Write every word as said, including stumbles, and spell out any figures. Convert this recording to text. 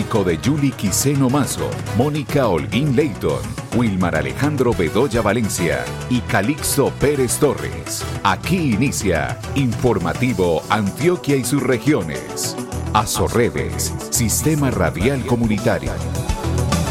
técnico de Yuli Quiseno Mazo, Mónica Holguín Leighton, Wilmar Alejandro Bedoya Valencia y Calixto Pérez Torres. Aquí inicia Informativo Antioquia y sus regiones. Azorredes, Sistema Radial Comunitario.